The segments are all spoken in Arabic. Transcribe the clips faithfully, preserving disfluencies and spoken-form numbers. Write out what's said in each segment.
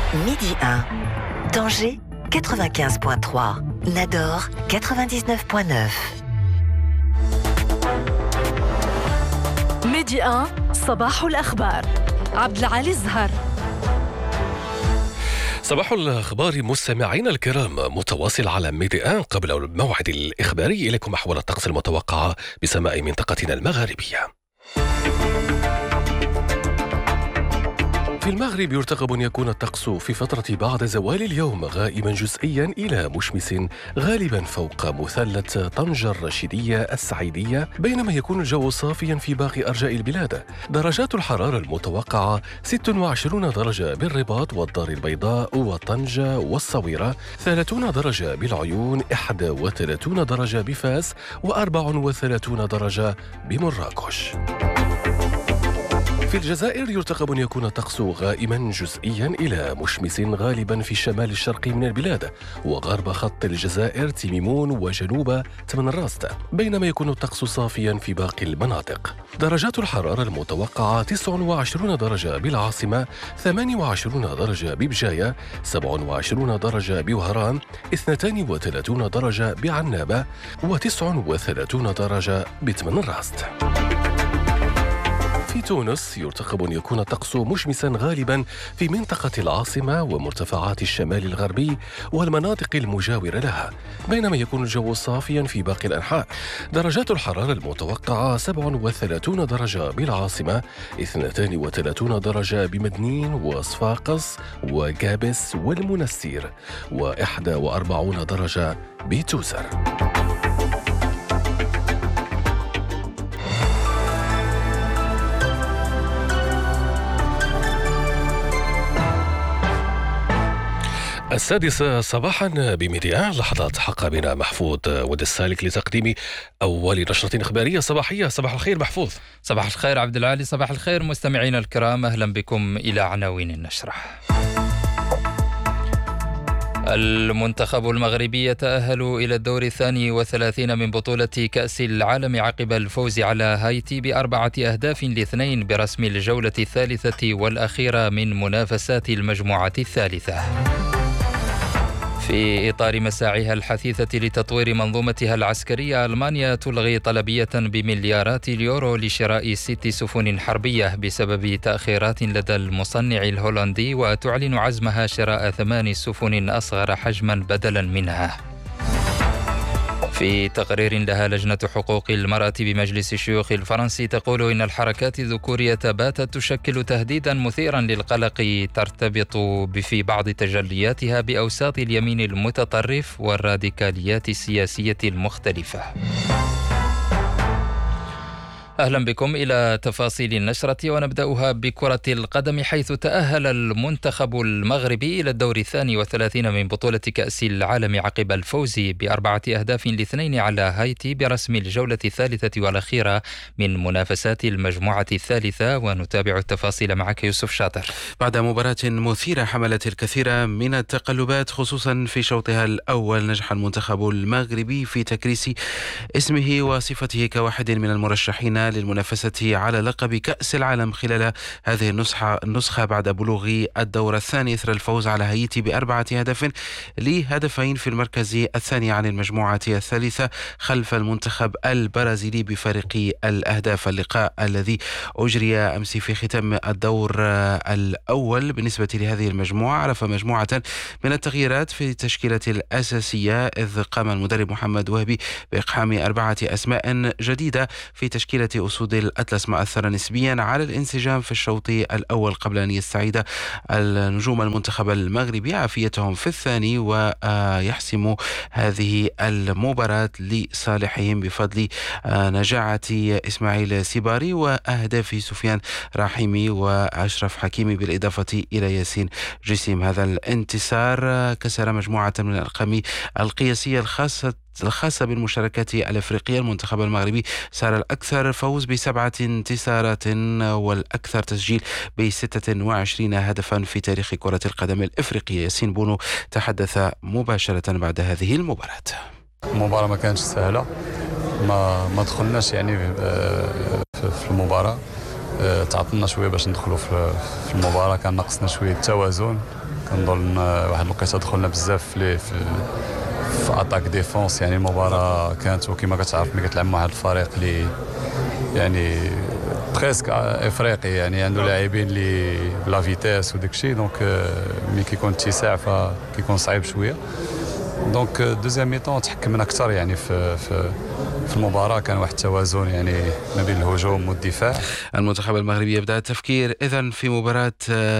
Midi un. Tanger quatre-vingt-quinze virgule trois. Nador quatre-vingt-dix-neuf virgule neuf. ميدي واحد صباح الأخبار. عبد العالي الزهر. صباح الأخبار مستمعينا الكرام، متواصل على ميدي واحد قبل الموعد الإخباري إليكم أحوال الطقس المتوقعة بسماء منطقتنا المغاربية. في المغرب يرتقب أن يكون الطقس في فترة بعد زوال اليوم غائما جزئيا إلى مشمس غالبا فوق مثلث طنجة الرشيدية السعيدية، بينما يكون الجو صافيا في باقي أرجاء البلاد. درجات الحرارة المتوقعة ستة وعشرين درجة بالرباط والدار البيضاء وطنجة والصويرة، ثلاثين درجة بالعيون، واحد وثلاثين درجة بفاس، وأربع وثلاثين درجة بمراكش. في الجزائر يرتقب أن يكون الطقس غائما جزئيا إلى مشمس غالبا في الشمال الشرقي من البلاد وغرب خط الجزائر تيميمون وجنوب تمن راست، بينما يكون الطقس صافيا في باقي المناطق. درجات الحرارة المتوقعة تسعة وعشرين درجة بالعاصمة، ثمانية وعشرين درجة ببجاية، سبعة وعشرين درجة بوهران، اثنتين وثلاثين درجة بعنابة، وتسعة وثلاثين درجة بتمن راست. في تونس يرتقب أن يكون الطقس مشمسا غالبا في منطقة العاصمة ومرتفعات الشمال الغربي والمناطق المجاورة لها، بينما يكون الجو صافيا في باقي الأنحاء. درجات الحرارة المتوقعة سبعة وثلاثين درجة بالعاصمة، اثنتين وثلاثين درجة بمدنين وصفاقس وقابس والمنستير، وإحدى وأربعين درجة بتوزر. السادسة صباحا بميدي واحد، لحظات حق بنا محفوظ ود السالك لتقديم أول نشرة إخبارية صباحية. صباح الخير محفوظ. صباح الخير عبد العالي. صباح الخير مستمعينا الكرام، أهلا بكم إلى عناوين النشرة. المنتخب المغربي يتأهل إلى الدور الثاني والثلاثين من بطولة كأس العالم عقب الفوز على هايتي بأربعة أهداف لاثنين برسم الجولة الثالثة والأخيرة من منافسات المجموعة الثالثة. في إطار مساعيها الحثيثة لتطوير منظومتها العسكرية، ألمانيا تلغي طلبية بمليارات اليورو لشراء ست سفن حربية بسبب تأخيرات لدى المصنع الهولندي، وتعلن عزمها شراء ثمان سفن أصغر حجما بدلا منها. في تقرير لها لجنة حقوق المرأة بمجلس الشيوخ الفرنسي تقول إن الحركات الذكورية باتت تشكل تهديدا مثيرا للقلق، ترتبط في بعض تجلياتها بأوساط اليمين المتطرف والراديكاليات السياسية المختلفة. أهلا بكم إلى تفاصيل النشرة، ونبدأها بكرة القدم، حيث تأهل المنتخب المغربي إلى الدور الثاني والثلاثين من بطولة كأس العالم عقب الفوز بأربعة أهداف لاثنين على هايتي برسم الجولة الثالثة والأخيرة من منافسات المجموعة الثالثة. ونتابع التفاصيل معك يوسف شاطر. بعد مباراة مثيرة حملت الكثير من التقلبات خصوصا في شوطها الأول، نجح المنتخب المغربي في تكريس اسمه وصفته كواحد من المرشحين للمنافسة على لقب كأس العالم خلال هذه النسخة النسخة بعد بلوغ الدور الثاني إثر الفوز على هايتي بأربعة أهداف لهدفين في المركز الثاني عن المجموعة الثالثة خلف المنتخب البرازيلي بفارق الأهداف. اللقاء الذي أجري أمس في ختام الدور الأول بالنسبة لهذه المجموعة عرف مجموعة من التغييرات في التشكيلة الأساسية، إذ قام المدرب محمد وهبي بإقحام أربعة أسماء جديدة في تشكيلة أسود الأطلس، ما أثر نسبيا على الانسجام في الشوط الأول قبل أن يستعيد النجوم المنتخب المغربي عافيتهم في الثاني ويحسم هذه المباراة لصالحهم بفضل نجاعة إسماعيل سيباري وأهداف سفيان رحيمي وأشرف حكيمي بالإضافة إلى ياسين جسيم. هذا الانتصار كسر مجموعة من الأرقام القياسية الخاصة الخاصة بالمشاركات الأفريقية. المنتخب المغربي صار الأكثر فوز بسبعة انتصارات والأكثر تسجيل بستة وعشرين هدفا في تاريخ كرة القدم الإفريقية. ياسين بونو تحدث مباشرة بعد هذه المباراة. المباراة ما كانتش سهلة، ما ما دخلناش يعني في المباراة، تعطلنا شوية باش ندخلوا في المباراة، كان ناقصنا شوية التوازن، كنظن واحد الوقيته دخلنا بزاف في في في اتاك ديفونس. يعني المباراه كانت وكما كتعرف ملي كتلعب مع واحد الفريق اللي يعني بريسك افريقي، يعني عنده لاعبين اللي بلا فيتاس وداك الشيء، دونك ملي كيكون اتساع فكيكون صعيب شويه. دونك دوزيام ميطون تحكمنا اكثر يعني في في في المباراة، كان واحد التوازن يعني ما بين الهجوم والدفاع. المنتخب المغربي يبدأ التفكير إذن في مباراة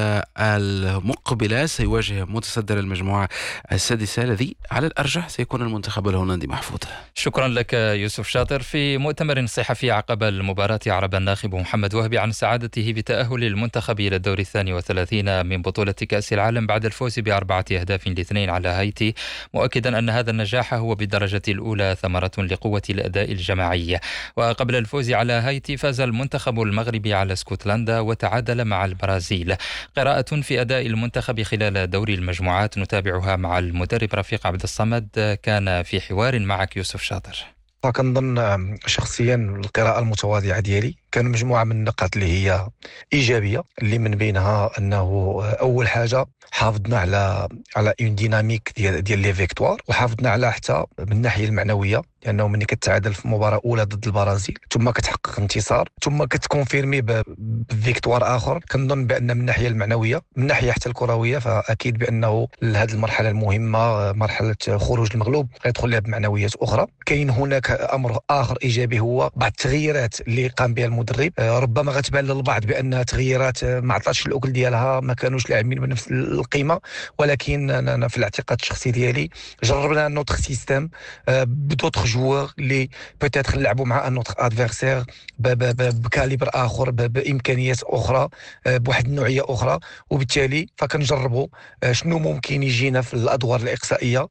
المقبلة، سيواجه متصدر المجموعة السادسة الذي على الأرجح سيكون المنتخب الهولندي. محفوظ، شكرا لك يوسف شاطر. في مؤتمر صحفي عقب المباراة أعرب الناخب محمد وهبي عن سعادته بتأهل المنتخب إلى الدور الثاني والثلاثين من بطولة كأس العالم بعد الفوز بأربعة أهداف لاثنين على هايتي، مؤكدا أن هذا النجاح هو بالدرجة الأولى ثمرة لقوة الأداء الجماعية. وقبل الفوز على هايتي فاز المنتخب المغربي على اسكتلندا وتعادل مع البرازيل. قراءة في أداء المنتخب خلال دوري المجموعات نتابعها مع المدرب رفيق عبد الصمد، كان في حوار معك يوسف شاطر. فكنظن شخصيا القراءة المتواضعة ديالي كان مجموعة من النقاط اللي هي إيجابية، اللي من بينها أنه أول حاجة حافظنا على على اون ديناميك ديال ديال لي فيكتوار، وحافظنا على حتى من الناحية المعنوية، لأنه ملي كتعادل في مباراة أولى ضد البرازيل ثم كتحقق انتصار ثم كتكونفيرمي بفيكتوار آخر، كنظن بأن من الناحية المعنوية من الناحية حتى الكروية فأكيد بأنه لهذه المرحلة المهمة مرحلة خروج المغلوب غيدخل لها بمعنويات أخرى. كاين هناك أمر آخر إيجابي هو بعض التغييرات اللي قام بها المدرب، ربما غتبان للبعض بأنها تغييرات ما عطاتش الأكل ديالها، ما كانوش لاعبين بنفس القيمة، ولكن أنا في الاعتقاد الشخصي ديالي جربنا نوتر سيستم بدوتر جوار اللي بوتيتر نلعبوا مع ان نوتر ادفيرسير بكاليبر اخر بامكانيات اخرى بواحد النوعيه اخرى، وبالتالي فكنجربوا شنو ممكن يجينا في الادوار الاقصائيه،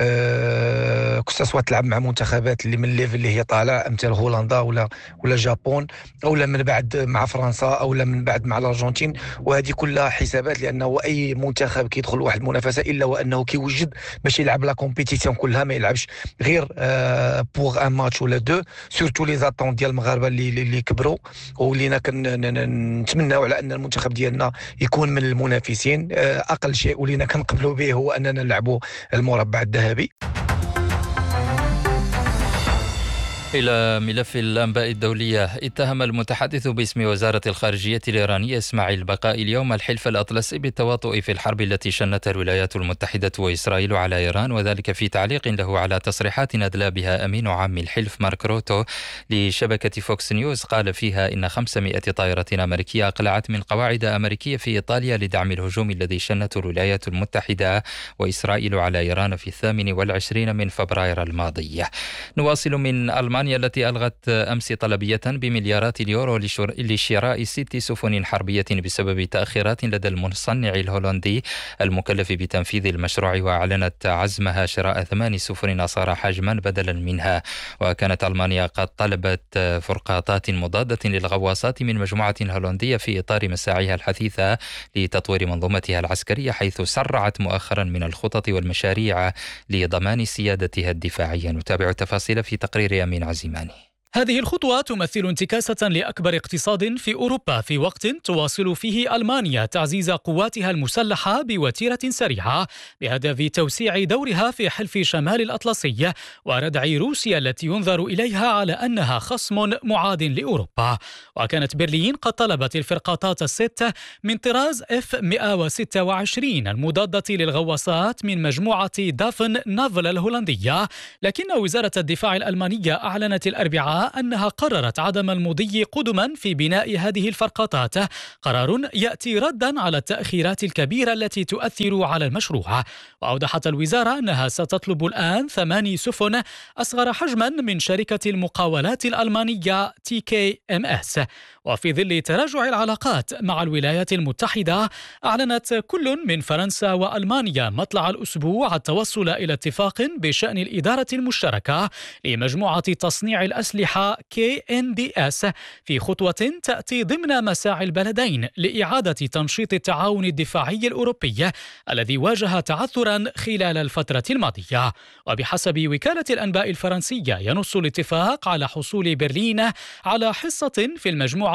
كسوا تلعب مع منتخبات اللي من الليفل اللي هي طالع امثال هولندا ولا ولا جابون، او من بعد مع فرنسا، او من بعد مع الارجنتين، وهذه كلها حسابات، لانه اي منتخب كيدخل واحد المنافسه الا وانه كيوجد باش يلعب لا كومبيتيسيون كلها، ما يلعبش غير بوغ ان ماتش ولا دو، سورتو لي زاتون ديال المغاربه اللي اللي كبروا ولينا كنتمناو على ان المنتخب ديالنا يكون من المنافسين. اقل شيء ولينا كنقبلوا به هو اننا نلعبوا المربع الذهبي. إلى ملف الأنباء الدولية، اتهم المتحدث باسم وزارة الخارجية الإيرانية إسماعيل بقاء اليوم الحلف الأطلسي بالتواطؤ في الحرب التي شنتها الولايات المتحدة وإسرائيل على إيران، وذلك في تعليق له على تصريحات أدلى بها أمين عام الحلف مارك روتو لشبكة فوكس نيوز، قال فيها إن خمسمائة طائرة أمريكية أقلعت من قواعد أمريكية في إيطاليا لدعم الهجوم الذي شنته الولايات المتحدة وإسرائيل على إيران في الثامن والعشرين من فبراير الماضي. نواصل من ألمانيا التي ألغت أمس طلبية بمليارات اليورو لشراء ست سفن حربية بسبب تأخيرات لدى المصنع الهولندي المكلف بتنفيذ المشروع، وأعلنت عزمها شراء ثمان سفن أصغر حجما بدلا منها. وكانت ألمانيا قد طلبت فرقاطات مضادة للغواصات من مجموعة هولندية في إطار مساعيها الحثيثة لتطوير منظومتها العسكرية، حيث سرعت مؤخرا من الخطط والمشاريع لضمان سيادتها الدفاعية. نتابع التفاصيل في تقرير أمين عزيماني. هذه الخطوة تمثل انتكاسة لأكبر اقتصاد في أوروبا في وقت تواصل فيه ألمانيا تعزيز قواتها المسلحة بوتيرة سريعة بهدف توسيع دورها في حلف شمال الأطلسي وردع روسيا التي ينظر إليها على أنها خصم معاد لأوروبا. وكانت برلين قد طلبت الفرقاطات الست من طراز إف مئة وستة وعشرين المضادة للغواصات من مجموعة دافن نافل الهولندية، لكن وزارة الدفاع الألمانية أعلنت الأربعاء أنها قررت عدم المضي قدما في بناء هذه الفرقاطات، قرار يأتي ردا على التأخيرات الكبيرة التي تؤثر على المشروع. وأوضحت الوزارة أنها ستطلب الآن ثماني سفن أصغر حجما من شركة المقاولات الألمانية تي كي إم إس. وفي ظل تراجع العلاقات مع الولايات المتحدة، أعلنت كل من فرنسا وألمانيا مطلع الأسبوع التوصل إلى اتفاق بشأن الإدارة المشتركة لمجموعة تصنيع الأسلحة كي إن دي إس في خطوة تأتي ضمن مساعي البلدين لإعادة تنشيط التعاون الدفاعي الأوروبي الذي واجه تعثرا خلال الفترة الماضية. وبحسب وكالة الأنباء الفرنسية، ينص الاتفاق على حصول برلين على حصة في المجموعة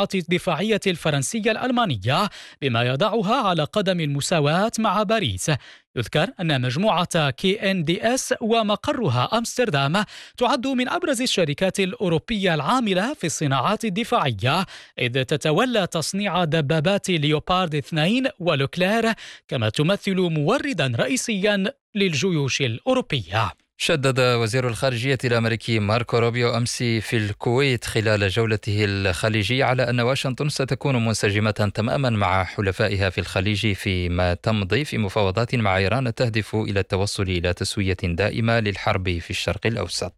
الصناعات الدفاعية الفرنسية الألمانية، بما يضعها على قدم المساواة مع باريس. يذكر أن مجموعة كي إن دي إس ومقرها أمستردام تعد من أبرز الشركات الأوروبية العاملة في الصناعات الدفاعية، إذ تتولى تصنيع دبابات ليوبارد اثنين ولوكلير، كما تمثل موردا رئيسيا للجيوش الأوروبية. شدد وزير الخارجية الأمريكي ماركو روبيو أمس في الكويت خلال جولته الخليجية على أن واشنطن ستكون منسجمة تماما مع حلفائها في الخليج فيما تمضي في مفاوضات مع إيران تهدف إلى التوصل إلى تسوية دائمة للحرب في الشرق الأوسط.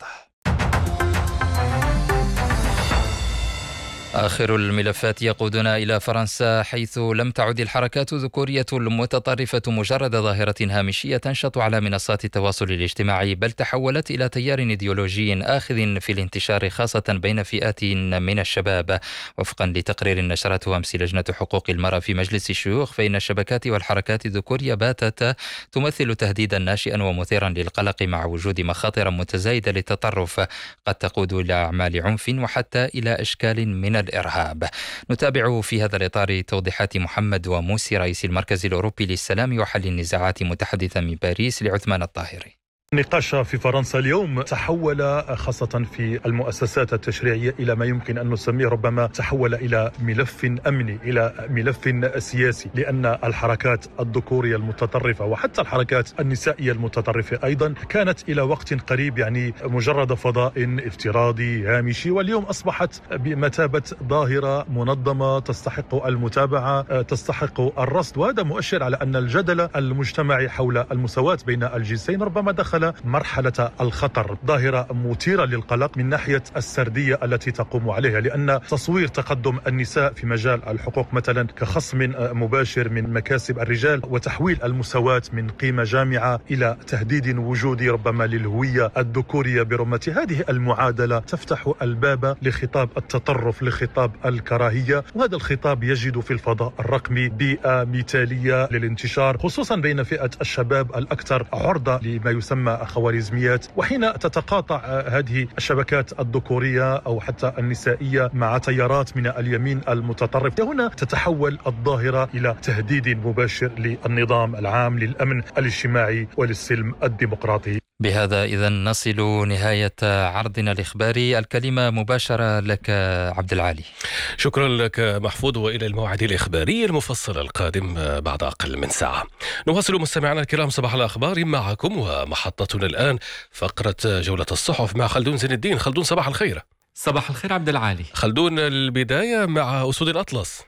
آخر الملفات يقودنا إلى فرنسا، حيث لم تعد الحركات الذكورية المتطرفة مجرد ظاهرة هامشية تنشط على منصات التواصل الاجتماعي، بل تحولت إلى تيار إيديولوجي آخذ في الانتشار خاصة بين فئات من الشباب. وفقا لتقرير نشرته أمس لجنة حقوق المرأة في مجلس الشيوخ، فإن الشبكات والحركات الذكورية باتت تمثل تهديدا ناشئا ومثيرا للقلق، مع وجود مخاطر متزايدة للتطرف قد تقود إلى أعمال عنف وحتى إلى أشكال من الإرهاب. نتابع في هذا الإطار توضيحات محمد وموسي رئيس المركز الأوروبي للسلام وحل النزاعات متحدثا من باريس لعثمان الطاهري. النقاش في فرنسا اليوم تحول خاصة في المؤسسات التشريعية إلى ما يمكن أن نسميه ربما تحول إلى ملف أمني، إلى ملف سياسي، لأن الحركات الذكورية المتطرفة وحتى الحركات النسائية المتطرفة أيضا كانت إلى وقت قريب يعني مجرد فضاء افتراضي هامشي، واليوم أصبحت بمثابة ظاهرة منظمة تستحق المتابعة، تستحق الرصد. وهذا مؤشر على أن الجدل المجتمعي حول المساواة بين الجنسين ربما دخل مرحلة الخطر. ظاهرة مثيرة للقلق من ناحية السردية التي تقوم عليها، لأن تصوير تقدم النساء في مجال الحقوق مثلا كخصم مباشر من مكاسب الرجال، وتحويل المساواة من قيمة جامعة إلى تهديد وجودي ربما للهوية الذكورية برمتها، هذه المعادلة تفتح الباب لخطاب التطرف، لخطاب الكراهية، وهذا الخطاب يجد في الفضاء الرقمي بيئة مثالية للانتشار، خصوصا بين فئة الشباب الأكثر عرضة لما يسمى خوارزميات. وحين تتقاطع هذه الشبكات الذكورية أو حتى النسائية مع تيارات من اليمين المتطرف، هنا تتحول الظاهرة إلى تهديد مباشر للنظام العام، للأمن الاجتماعي وللسلم الديمقراطي. بهذا إذن نصل نهاية عرضنا الإخباري. الكلمة مباشرة لك عبد العالي. شكرا لك محفوظ، وإلى الموعد الإخباري المفصل القادم بعد أقل من ساعة. نواصل مستمعينا الكرام صباح الأخبار معكم، ومحطتنا الآن فقرة جولة الصحف مع خلدون زين الدين. خلدون صباح الخير. صباح الخير عبد العالي. خلدون، البداية مع أسود الأطلس.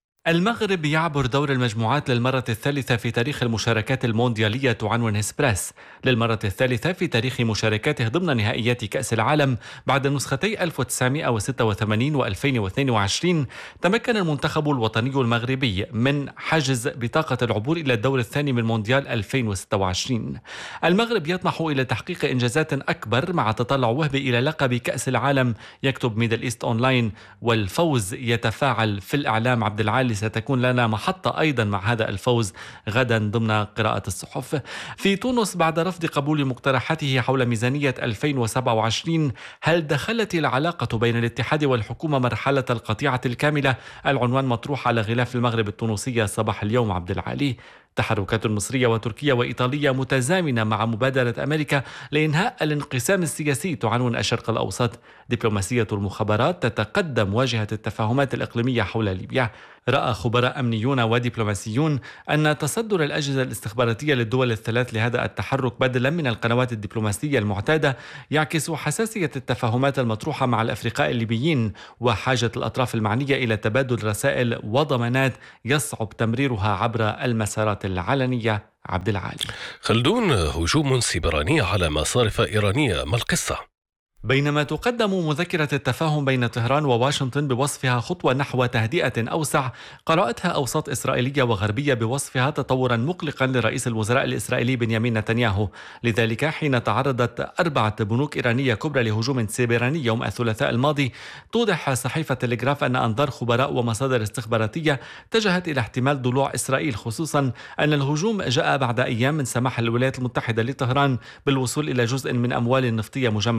المغرب يعبر دور المجموعات للمرة الثالثة في تاريخ المشاركات المونديالية، تعنون إسبريس للمرة الثالثة في تاريخ مشاركاته ضمن نهائيات كأس العالم بعد نسختي ألف وتسعمائة وستة وثمانين وألفين واثنين وعشرين. تمكن المنتخب الوطني المغربي من حجز بطاقة العبور إلى الدور الثاني من مونديال ألفين وستة وعشرين. المغرب يطمح إلى تحقيق إنجازات أكبر مع تطلع وهبي إلى لقب كأس العالم، يكتب ميدل إيست أونلاين، والفوز يتفاعل في الإعلام. عبد العالي، ستكون لنا محطة أيضا مع هذا الفوز غدا ضمن قراءة الصحف. في تونس، بعد رفض قبول مقترحاته حول ميزانية ألفين وسبعة وعشرين، هل دخلت العلاقة بين الاتحاد والحكومة مرحلة القطيعة الكاملة؟ العنوان مطروح على غلاف المغرب التونسية صباح اليوم عبد العالي. تحركات مصرية وتركية وإيطالية متزامنة مع مبادرة أمريكا لإنهاء الانقسام السياسي، تعنون الشرق الأوسط. دبلوماسية المخابرات تتقدم واجهة التفاهمات الإقليمية حول ليبيا. رأى خبراء أمنيون ودبلوماسيون أن تصدر الأجهزة الاستخباراتية للدول الثلاث لهذا التحرك بدلا من القنوات الدبلوماسية المعتادة يعكس حساسية التفاهمات المطروحة مع الأفرقاء الليبيين، وحاجة الأطراف المعنية إلى تبادل رسائل وضمانات يصعب تمريرها عبر المسارات العلنية. عبد العالي. خلدون، هجوم سيبراني على مصارف إيرانية، ما القصة؟ بينما تقدم مذكرة التفاهم بين طهران وواشنطن بوصفها خطوة نحو تهدئة أوسع، قرأتها أوساط إسرائيلية وغربية بوصفها تطورا مقلقا لرئيس الوزراء الإسرائيلي بنيامين نتنياهو. لذلك حين تعرضت أربعة بنوك إيرانية كبرى لهجوم سيبراني يوم الثلاثاء الماضي، توضح صحيفة تلغراف أن أنظار خبراء ومصادر استخباراتية اتجهت إلى احتمال ضلوع إسرائيل، خصوصا أن الهجوم جاء بعد أيام من سماح الولايات المتحدة لطهران بالوصول إلى جزء من أموال نفطية مجمدة في قطر.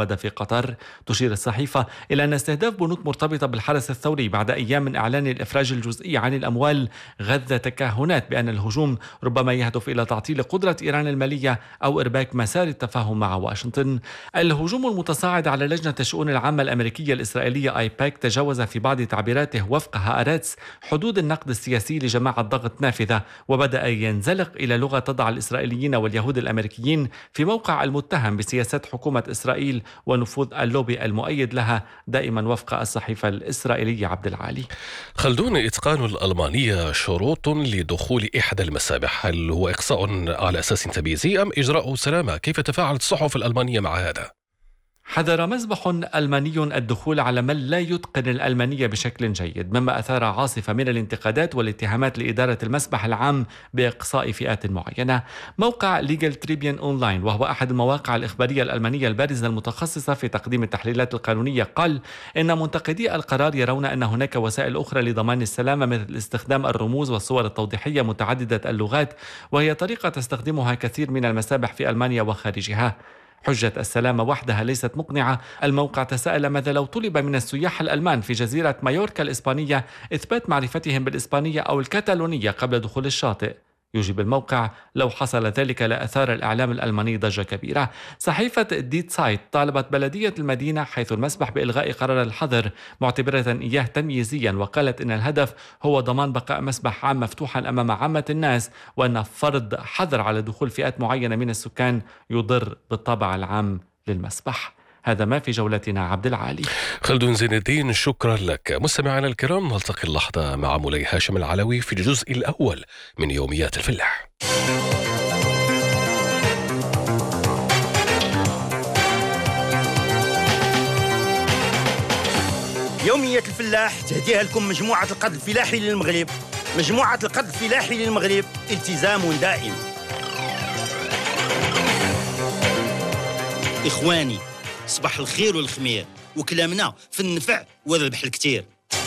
قطر. تشير الصحيفة إلى أن استهداف بنوك مرتبطة بالحرس الثوري بعد أيام من إعلان الإفراج الجزئي عن الأموال غذى تكهنات بأن الهجوم ربما يهدف إلى تعطيل قدرة إيران المالية أو إرباك مسار التفاهم مع واشنطن. الهجوم المتصاعد على لجنة الشؤون العامة الأمريكية الإسرائيلية آيباك تجاوز في بعض تعبيراته وفق هآرتس حدود النقد السياسي لجماعة ضغط نافذة، وبدأ ينزلق إلى لغة تضع الإسرائيليين واليهود الأمريكيين في موقع المتهم بسياسات حكومة إسرائيل ونفوذ اللوبي المؤيد لها، دائما وفق الصحيفة الإسرائيلية عبد العالي. خلدون، إتقان الألمانية شروط لدخول إحدى المسابح، هل هو إقصاء على أساس تمييزي أم إجراء سلامة؟ كيف تفاعلت الصحف الألمانية مع هذا؟ حذر مسبح ألماني الدخول على من لا يتقن الألمانية بشكل جيد، مما أثار عاصفة من الانتقادات والاتهامات لإدارة المسبح العام بإقصاء فئات معينة. موقع ليجل تريبيون أونلاين، وهو أحد المواقع الإخبارية الألمانية البارزة المتخصصة في تقديم التحليلات القانونية، قال إن منتقدي القرار يرون أن هناك وسائل أخرى لضمان السلامة مثل استخدام الرموز والصور التوضيحية متعددة اللغات، وهي طريقة تستخدمها كثير من المسابح في ألمانيا وخارجها. حجة السلامة وحدها ليست مقنعة. الموقع تساءل ماذا لو طلب من السياح الألمان في جزيرة مايوركا الإسبانية إثبات معرفتهم بالإسبانية أو الكتالونية قبل دخول الشاطئ. يجيب الموقع لو حصل ذلك لأثار الإعلام الألماني ضجة كبيرة. صحيفة ديت سايت طالبت بلدية المدينة حيث المسبح بإلغاء قرار الحظر، معتبرة إياه تمييزيا، وقالت إن الهدف هو ضمان بقاء مسبح عام مفتوحا أمام عامة الناس، وأن فرض حظر على دخول فئات معينة من السكان يضر بالطابع العام للمسبح. هذا ما في جولتنا عبد العالي. خلدون زين الدين، شكرا لك. مستمعينا الكرام، نلتقي اللحظة مع مولاي هاشم العلوي في الجزء الأول من يوميات الفلاح. يومية الفلاح تهديها لكم مجموعة القد الفلاحي للمغرب. مجموعة القد الفلاحي للمغرب، التزام دائم. إخواني، صباح الخير والخمير، وكلامنا في النفع والربح الكتير.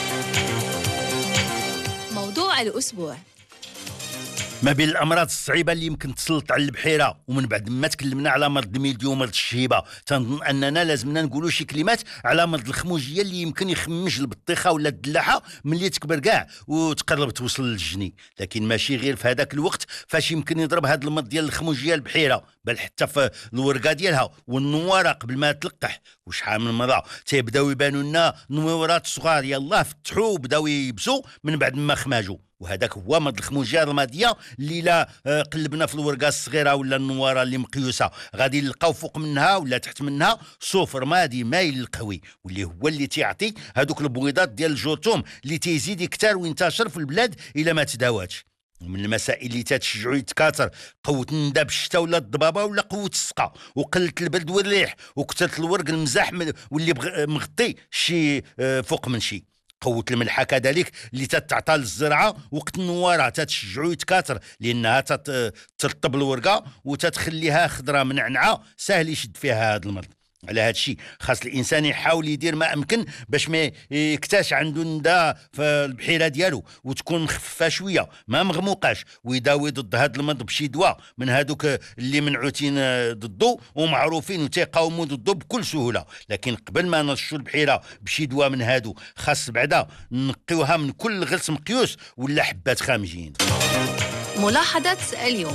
موضوع الأسبوع: ما بين الامراض الصعيبه اللي يمكن تسلط على البحيره، ومن بعد ما تكلمنا على مرض الميلديو ومرض الشهيبه، تنظن اننا لازمنا نقولوا شي كلمات على مرض الخموجيه اللي يمكن يخمج البطيخه ولا الدلاحه ملي تكبر كاع وتقرب توصل للجني. لكن ماشي غير في هذاك الوقت فاش يمكن يضرب هذا المرض ديال الخموجيه البحيره، بل حتى في الورقه ديالها والنواره قبل ما تلقح. وشحال من مره تيبداو يبانوا لنا نويرات صغار يلاه فتحوا وبداو يبسوا من بعد ما خماجوا. وهذاك هو مرض الخموجيه الرماديه اللي لا قلبنا في الورقه الصغيره ولا النواره اللي مقيوسه غادي نلقاو فوق منها ولا تحت منها صوف رمادي مايل القوي، واللي هو اللي تيعطي هذوك البويضات ديال الجرثوم اللي تيزيد يكثر وينتشر في البلاد الا ما تداواتش. ومن المسائل اللي تتشجعوا يتكاثر قوة الندى بالشتاء ولا الضبابة ولا قوة السقا وقلة البرد والريح وكثرة الورق المزاح واللي مغطي شي فوق من شي. قوة الملحة كذلك اللي تتعطى للزرعة وقت النوارة تتشجعوا يتكاثر لأنها ترطب الورقة وتتخليها خضرة منعنعة سهل يشد فيها هذا المرض. على هذا الشيء خاص الانسان يحاول يدير ما امكن باش ما يكتاش عنده ندى في البحيره ديالو وتكون مخففه شويه ما مغموقاش، ويداوي ضد هذا المرض بشي دواء من هذوك اللي منعوتين ضده ومعروفين وتيقاوموا ضده بكل سهوله. لكن قبل ما نرشوا البحيره بشي دواء من هادو خاص بعدا نقيوها من كل غلس مقيوس ولا حبات خامجين. ملاحظه اليوم: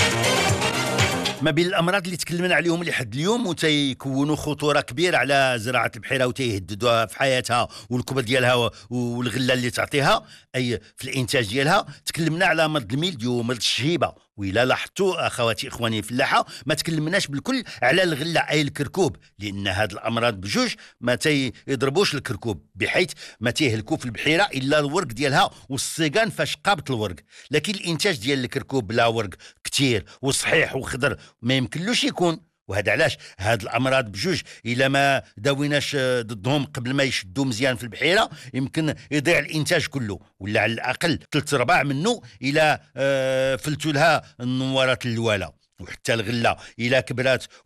ما بين الامراض اللي تكلمنا عليهم لحد اليوم وتيكونوا خطوره كبيره على زراعه البحيره وتيهددوها في حياتها والكبر ديالها والغله اللي تعطيها اي في الانتاج ديالها، تكلمنا على مرض الميلديو ومرض الشهيبه. وإلا لاحظتوا اخواتي اخواني الفلاحه ما تكلمناش بالكل على الغله اي الكركوب، لان هاد الامراض بجوج ما تيضربوش الكركوب بحيث ما تيهلكوا في البحيره الا الورق ديالها والصيقان فاش قابط الورق. لكن الانتاج ديال الكركوب بلا ورق كتير وصحيح وخضر ما يمكنلوش يكون. وهذا علاش هاد الامراض بجوج الا ما داويناش ضدهم قبل ما يشدوا مزيان في البحيره يمكن يضيع الانتاج كله، ولا على الاقل ثلاث ارباع منه الى آه فلتوا لها النوارات اللواله. وحتى الغله الا كبرات